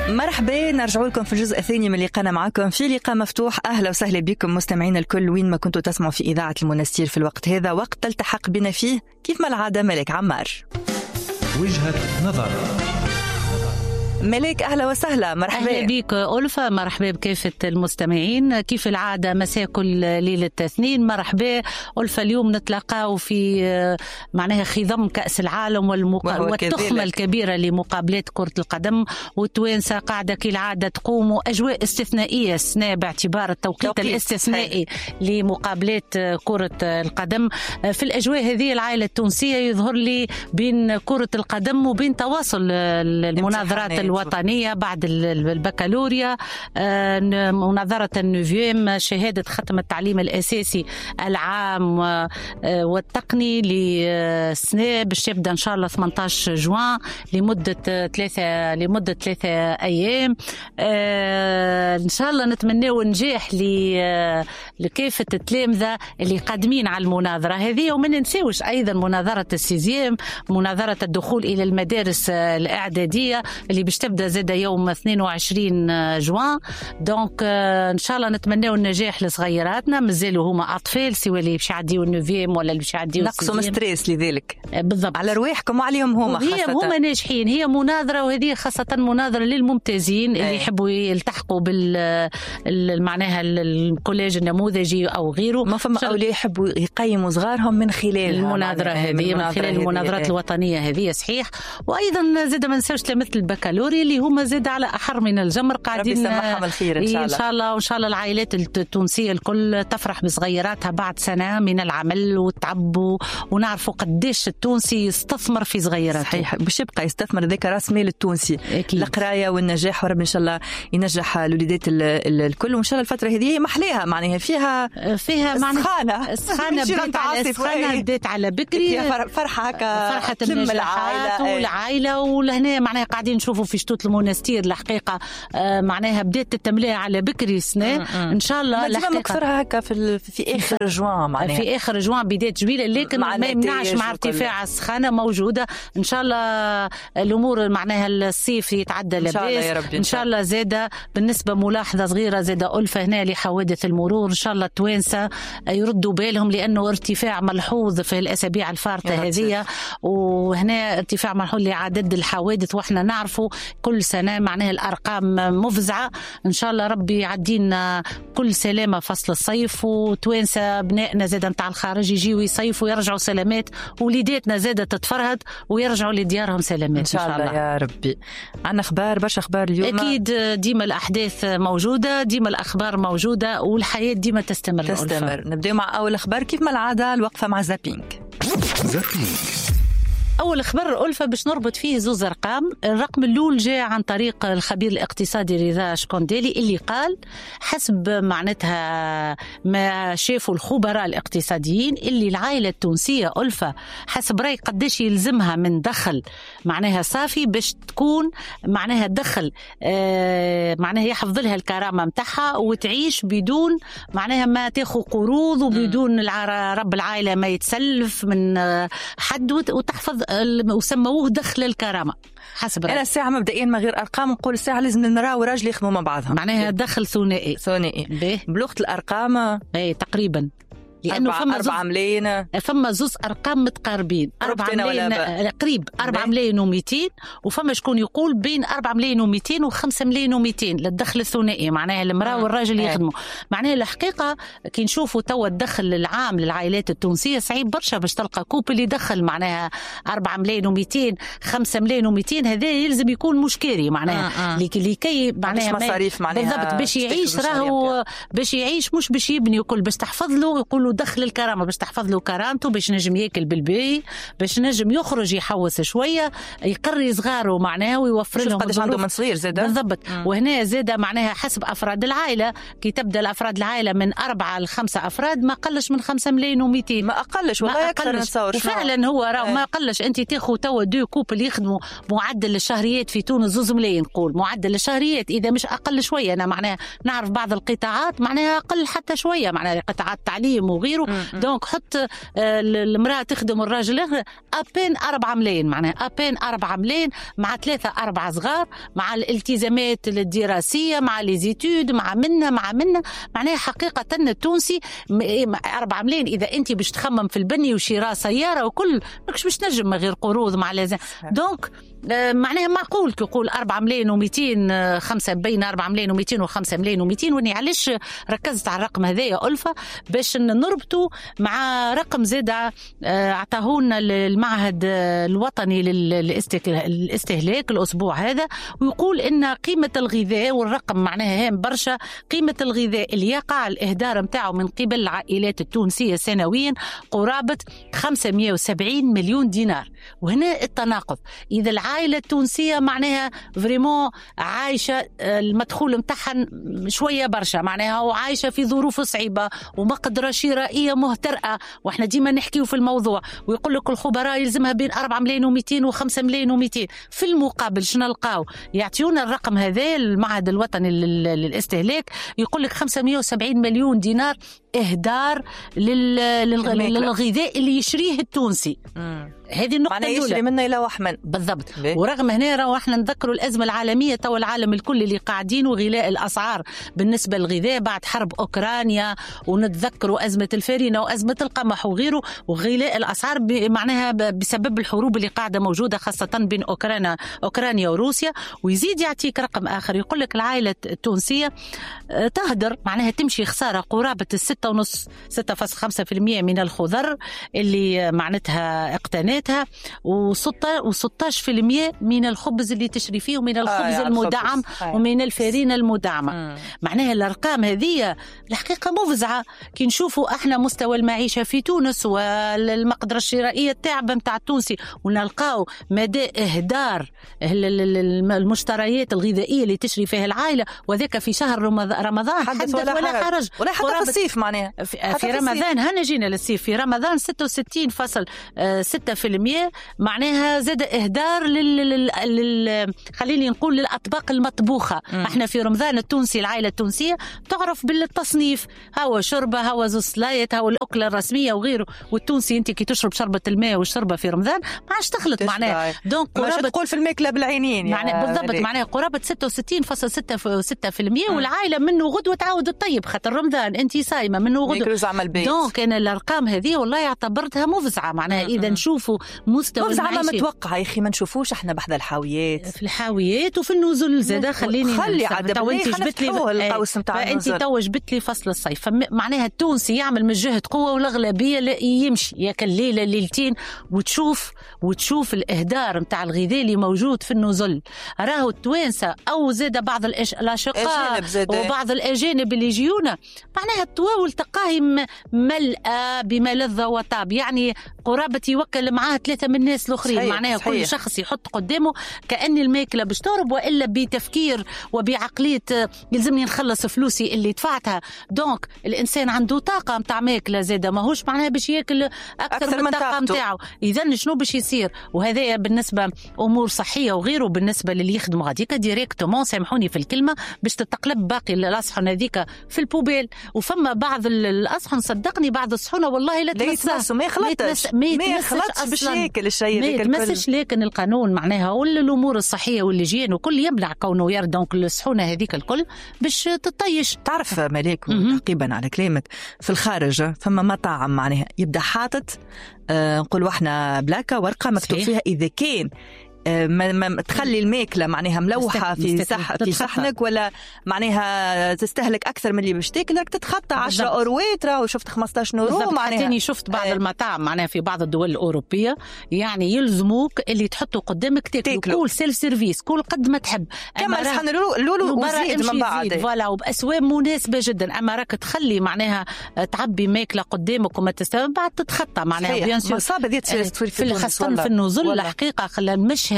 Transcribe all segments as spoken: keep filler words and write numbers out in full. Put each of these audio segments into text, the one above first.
مرحبا، نرجع لكم في الجزء الثاني من لقاءنا معكم في لقاء مفتوح. أهلا وسهلا بكم مستمعين الكل وين ما كنتوا تسمعوا في إذاعة المنستير في الوقت هذا، وقت تلتحق بنا فيه كيف ما العادة ملك عمار. وجهة نظر. ملك أهلا وسهلا، مرحبا. أهلا بك ألفة، مرحبا بكافة المستمعين. كيف العادة مساء كل ليلة اثنين مرحبا ألفة. اليوم نتلاقاو في معناها خضم كأس العالم والمقا... والتخمة الكبيرة لمقابلات كرة القدم، والتوانسة قاعدة كالعادة تقوم أجواء استثنائية السنة باعتبار التوقيت الاستثنائي لمقابلات كرة القدم. في الأجواء هذه العائلة التونسية يظهر لي بين كرة القدم وبين تواصل المناظرات الوطنية بعد البكالوريا، مناظرة النوفيم، شهادة ختم التعليم الأساسي العام والتقني للسنة باش يبدأ إن شاء الله ثمانية عشر جوان لمدة ثلاثة لمدة ثلاثة أيام. إن شاء الله نتمنى نجاح لكافة التلامذة اللي قادمين على المناظرة هذه، وما ننساوش أيضا مناظرة السيزيام، مناظرة الدخول إلى المدارس الإعدادية اللي باش تبدا زاده يوم اثنين وعشرين جوان. دونك ان شاء الله نتمناو النجاح لصغيراتنا، مازالوا هما اطفال سواء اللي باش يعديو النوفيم ولا اللي باش يعديو نقصوا ستريس لذلك بالضبط على رواحكم وعليهم هما خاصه. هما ناجحين، هي مناظره، وهذه خاصه مناظره للممتازين اللي يحبوا يلتحقوا بال معناها الكوليج النموذجي او غيره. ما فما اولياء يحبوا يقيموا صغارهم من خلال المناظره هذه، من خلال المناظرات الوطنيه هذه صحيح. وايضا زاد ما ننساوش مثل البكالوريا اللي هما زاد على أحر من الجمر قاعدين يسمعهم الخير إن شاء الله. إن شاء الله وإن شاء الله العائلات التونسية الكل تفرح بصغيراتها بعد سنة من العمل والتعب، ونعرفوا قديش التونسي يستثمر في صغيراته. صحيح، باش يبقى يستثمر ذاك راس مال التونسي، أكيد. القراية والنجاح، ورب إن شاء الله ينجح الوليدات الكل. وإن شاء الله الفترة هذه محليها معناها فيها فيها سخانة سخانة بدات على سخانة بدات على بكري، فرحة هكا فرحة النجاحات والعائلة. ولهنا معناها قاعدين نشوفوا في شتوت المنستير الحقيقة آه معناها بدات التمليه على بكري سنة ان شاء الله. الحقيقة مكسرها هكا في في اخر جوان، معناها في اخر جوان بداية جميلة، لكن ما يمنعش مع ارتفاع السخانة موجودة. ان شاء الله الامور معناها الصيف يتعدى لاباس ان شاء الله. زاده بالنسبة ملاحظة صغيرة زاده ألفة هنا لحوادث المرور، ان شاء الله التوانسة يردوا بالهم لانه ارتفاع ملحوظ في الاسابيع الفارطة هذه، وهنا ارتفاع ملحوظ لعدد الحوادث، واحنا نعرفوا كل سنة معناها الأرقام مفزعة. إن شاء الله ربي يعدينا كل سلامة فصل الصيف، وتوانسة بنائنا زادة نتاع الخارج يجيوا يصيفوا ويرجعوا سلامات، وليداتنا زادة تتفرهد ويرجعوا لديارهم سلامات إن شاء الله, إن شاء الله. يا ربي. عنا أخبار برشا أخبار اليوم أكيد، ديما الأحداث موجودة، ديما الأخبار موجودة، والحياة ديما تستمر تستمر. نبدأ مع أول أخبار كيف ما العادة، الوقفة مع زابينج. زابينج أول خبر ألفة باش نربط فيه زوز أرقام. الرقم الأول جاء عن طريق الخبير الاقتصادي رضا شكونديلي اللي قال حسب معناتها ما شافوا الخبراء الاقتصاديين اللي العائلة التونسية ألفة حسب رأي قديش يلزمها من دخل معناها صافي باش تكون معناها دخل آه معناها يحفظ لها الكرامة متاعها وتعيش بدون معناها ما تاخذ قروض، وبدون رب العائلة ما يتسلف من حد، وتحفظ وسموه دخل الكرامة حسب رأيي. أنا الساعة مبدئيا من غير أرقام نقول الساعة لازم نراو راجل يخدموا مع بعضهم، معناها دخل ثنائي ثنائي بلغة الأرقام اي تقريبا، لأنه فما أربعة ملايين، فما زوز أرقام متقاربين، أربعة ملايين قريب أربعة ملايين ومئتين، وفما شكون يقول بين أربعة ملايين ومئتين وخمسة ملايين ومئتين للدخل الثنائي، معناها المرأة والراجل يخدموا. معناها الحقيقة كي نشوفوا توا الدخل العام للعائلات التونسية صعيب برشا باش تلقى كوب اللي دخل معناها أربعة ملايين ومئتين خمسة ملايين ومئتين، هذا يلزم يكون مشكري معناها لكي معناها مصاريف معناها بالضبط باش يعيش، راهو باش يعيش مش باش يبني يقول باش تحفظ له يقول دخل الكرامة باش تحفظ له كرامته، باش نجم ياكل بالبي، باش نجم يخرج يحوس شوية، يقري صغاره معناها ويوفر لهم قداش عنده من صغير زاده بالضبط. وهنا زاده معناها حسب أفراد العائلة، كي تبدأ الأفراد العائلة من أربعة لخمسة أفراد ما قلش من خمسة ملايين ومئتين، ما أقلش والله أكثر نتصور. وفعلا هو راه ما قلش. أنت تاخذ توا دو كوبل يخدموا معدل الشهريات في تونس زوز ملايين، نقول معدل الشهريات إذا مش أقل شوية. أنا معناها نعرف بعض القطاعات معناها أقل حتى شوية، معناها قطاعات تعليم وغيره. دونك حط المرأة تخدم الراجل أبين أربعة ملايين، معناها أبين أربعة ملايين مع ثلاثة أربعة صغار، مع الالتزامات الدراسية، مع ليزيتود، مع منا مع منا معناها حقيقة التونسي أربعة ملايين. إذا أنت باش تخمم في البني وشراء سيارة وكل ماكش باش نجم من غير قروض مع لازم. دونك معناها معقول كي يقول أربعة ملايين ومئتين خمسة بين أربعة ملايين ومئتين وخمسة ملايين ومئتين. واني علاش ركزت على الرقم هذايا ألفة باش نربطه مع رقم زاد اعطاهولنا المعهد الوطني للاستهلاك الأسبوع هذا، ويقول إن قيمة الغذاء والرقم معناها هام برشا. قيمة الغذاء اللي يقع الإهدار متاعه من قبل العائلات التونسية سنويا قرابة خمسمائة وسبعين مليون دينار. وهنا التناقض، إذا العائلة التونسية معناها فريمون عايشة المدخول متاعها شوية برشا، معناها وعايشة في ظروف صعيبة ومقدرة شرائية مهترئة، واحنا ديما نحكيو في الموضوع، ويقول لك الخبراء يلزمها بين أربعة ملايين ومئتين وخمسة ملايين ومئتين. في المقابل شنو نلقاو؟ يعطيونا الرقم هذا المعهد الوطني للاستهلاك يقول لك خمسمائة وسبعين مليون دينار إهدار للغذاء اللي يشريه التونسي. مم. هذه النقطة الأولى، يشري منا إلى وحمن بالضبط. ورغم هنا راهو احنا نذكروا الأزمة العالمية، تو العالم الكل اللي قاعدين وغلاء الأسعار بالنسبة للغذاء بعد حرب أوكرانيا، ونتذكروا أزمة الفارينة وأزمة القمح وغيره، وغلاء الأسعار معناها بسبب الحروب اللي قاعدة موجودة خاصة بين أوكرانيا أوكرانيا وروسيا. ويزيد يعطيك رقم آخر يقول لك العائلة التونسية تهدر معناها تمشي خسارة قرابة الستة ونص ستة فاصلة خمسة في المئة من الخضر اللي معناتها اقتنتها، وستاشر في المئة من الخبز اللي تشري فيه، ومن الخبز آه المدعم آه. ومن الفارينة المدعمة. مم. معناها الأرقام هذه الحقيقة مفزعة كي نشوفوا احنا مستوى المعيشة في تونس والمقدرة الشرائية التعبة متاع التونسي، ونلقاو مدى إهدار المشتريات الغذائية اللي تشري فيها العائلة، وذاك في شهر رمضان حدث ولا, ولا حرج، ولا حتى في الصيف معناها في, في رمضان. هنا جينا للصيف في رمضان ستة وستين فاصلة ستة في المئة معناها زاد إهدار لل... لل... خليني نقول للأطباق المطبوخة. م. احنا في رمضان التونسي العائلة التونسية تعرف بالتصنيف، هو شربة، هو زوسلايت، هو الأكلة الرسمية وغيره. والتونسي انت كي تشرب شربة الماء والشربة في رمضان ما عادش تخلط معناها. دونك قرابة تقول في الماكلة بالعينين معناها بالضبط، معناها قرابة ستة وستين فاصلة ستة في المئة. والعائلة منه غدوة تعود الطيب خاطر رمضان انت صايمة منه غدوة. دونك انا الأرقام هذه والله اعتبرتها مفزعة معناها. إذا نشوفوا مستوى المعيشة ما متوقع يا أخي، ما نشوفوش احنا بحذا الحاويات في الحاويات وفي النزل زاده. خليني خلي عاد تو انت جبت لي القوس نتاع النزل، انت تو جبت لي فصل الصيف، معناها التونسي يعمل من جهة قوة والأغلبية يمشي ياكل ليلة ليلتين، وتشوف وتشوف الإهدار نتاع الغذاء اللي موجود في النزل. راهو التوانسة أو زاد بعض الأشقاء وبعض الأجانب اللي يجيونا معناها التواول تقاهم ملأ بما لذ وطاب، يعني قرابة يوكل معاه ثلاثة من الناس الآخرين. معناها صحيح. كل شخص يحط قدامه كأن الماكلة باش تهرب، وإلا بتفكير وبعقلية يلزمني نخلص فلوسي اللي دفعتها. دونك الإنسان عنده طاقة متاع ماكلة زادة، ماهوش معناها باش ياكل أكثر, أكثر من الطاقة متاعه. إذن شنو باش يصير؟ وهذا بالنسبة أمور صحية وغيره. بالنسبة للي يخدموا غاديكا ديريكتومون سامحوني في الكلمة باش تتقلب باقي الأصحن هذيك في البوبيل. وفما بعض الأصحن صدقني بعض الصحونة والله لا تمسها، ما يخلطش ما يخلطش باش ياكل الشيء هذاك الكل. لكن القانون معناها ولا الأمور الصحية والهيجين وكل يمنع كونه يرد دونك الصحونة هذيك الكل باش تطيش. تعرف ملاك تعقيبا على كلامك، في الخارج فما مطاعم معناها يبدأ حاطط آه نقولوا احنا بلاكة ورقة مكتوب فيها إذا كان ما, ما تخلي الماكله معناها ملوحه في صح في صحنك، ولا معناها تستهلك اكثر من اللي باش تاكلك تتخطى عشرة اوروات. راه وشفت خمسطاش يورو معناها. تاني شفت بعض اه المطاعم معناها في بعض الدول الاوروبيه يعني يلزموك اللي تحطوا قدامك تاكلوا كل سيلف سيرفيس كل قد ما تحب، كما صحن لولو وزيد من بعد فوالا وباسواق مناسبه جدا. اما راك تخلي معناها تعبي ماكله قدامك وما تستوعب بعد تتخطى معناها بيان سور. مصابه ذي في خاصه في النزل الحقيقه خلى المشهد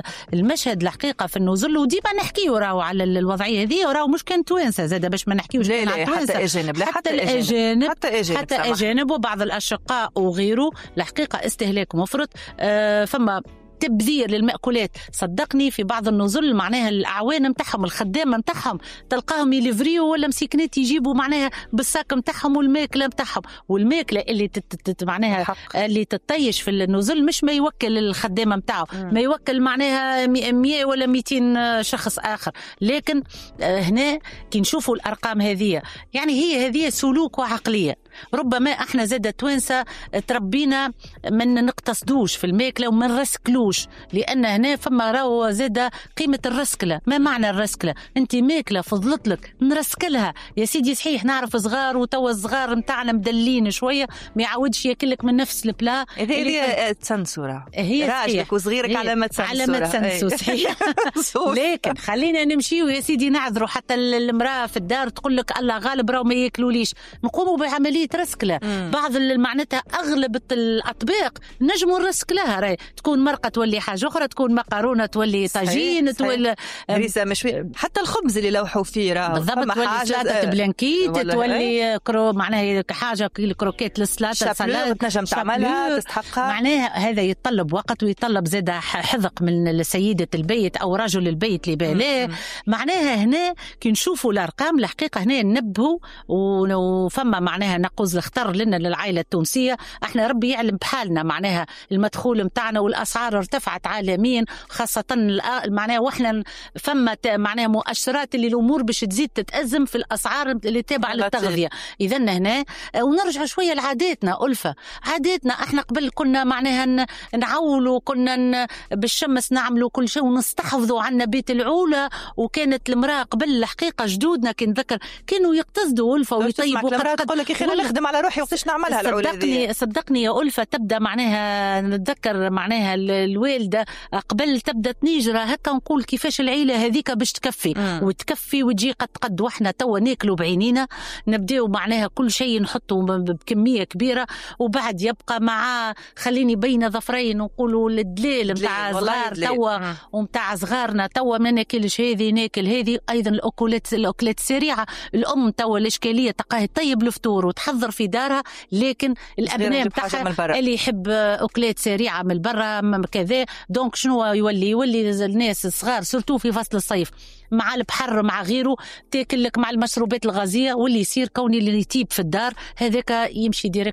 المشهد الحقيقه في النزل. وديما نحكيو راهو على الوضعيه هذه، وراهو مش كان توانسه زاد باش ما نحكيوش على التوانسه، حتى اجانب لا حتى الاجانب حتى اجانب حتى اجانب وبعض الاشقاء وغيره. الحقيقه استهلاك مفرط. آه فما التبذير للمأكولات. صدقني في بعض النزل معناها الأعوان متاعهم الخدامة متاعهم تلقاهم يليفريو ولا مسكنات يجيبوا معناها بالساك متاعهم والماكلة متاعهم، والماكلة اللي تت معناها حق. اللي تطيش في النزل مش ما يوكل الخدامة متاعه، ما يوكل معناها مئة ولا مئتين شخص آخر. لكن هنا كي نشوفوا الأرقام هذه يعني هي هذه سلوك وعقلية. ربما احنا زادة توانسة تربينا من نقتصدوش في الماكلة وما نرسكلوش، لأن هنا فما راهو زادة قيمة الرسكلة. ما معنى الرسكلة؟ انت ماكلة فضلت لك نرسكلها يا سيدي. صحيح نعرف صغار وتوا الصغار متاعنا مدلين شوية ما يعودش ياكلك من نفس البلا. هي تسنسورة هي راجلك وصغيرك علامة تسنسورة علامة تسنسو صحيح. لكن خلينا نمشيو يا سيدي نعذروا حتى المرأة في الدار تقول لك الله غالب راهو ما ياكلوليش، نقوموا بعملية رسكلة. مم. بعض معناتها أغلب الأطباق نجموا نرسكلها، راي تكون مرقة تولي حاجة أخرى، تكون مقارونة تولي طاجين تولي هريسة مشوي، حتى الخبز اللي لوحوا فيه راه بالضبط تولي سلطة بلانكيت تولي كرو معناها حاجة الكروكيت للسلطة سلطة تنجم تعملها تستحقها. معناها هذا يتطلب وقت ويتطلب زاد حذق من سيدة البيت أو رجل البيت اللي بالاه. معناها هنا كي نشوفوا الأرقام الحقيقة هنا ننبهوا وفما معناها نقوز اختار لنا للعائلة التونسية. احنا ربي يعلم بحالنا معناها المدخول متاعنا والأسعار ارتفعت عالميا خاصة معناها واحنا فما معناها مؤشرات اللي الأمور باش تزيد تتأزم في الأسعار اللي تابعة للتغذية. إذا هنا ونرجع شوية لعاداتنا ألفة. عاداتنا احنا قبل كنا معناها نعولوا كنا بالشمس نعملوا كل شيء ونستحفظوا عنا بيت العولة، وكانت المرأة قبل الحقيقة جدودنا كي نذكر كانوا يقتصدوا ألفة ويطيبوا قد تقول لك يا أخي نخدم على روحي وقتاش نعملها العولة صدقني صدقني يا ألفة تبدأ معناها نتذكر معناها الوالدة قبل تبدأ تنيجرة هكا نقول كيفاش العيلة هذيك باش تكفي م. وتكفي وتجي قد قد وحنا توا ناكلوا بعينينا نبدأوا معناها كل شيء نحطوا بكمية كبيرة وبعد يبقى مع خليني بين ظفرين نقولوا الدليل متاع صغار توا ومتاع صغارنا توا ما ناكلش هذه ناكل هذه. أيضا الأكلات الأكلات السريعة الأم توا الإشكالية تلقاه طيب الفطور وتحضر في دارها، لكن الأبناء متاعها اللي يحب أكلات سريعة من برا كذا. دونك شنو يولي يولي الناس الصغار سورتو في فصل الصيف مع البحر مع غيره تاكل لك مع المشروبات الغازية، واللي يصير كوني اللي يتيب في الدار هذاك يمشي ديريكت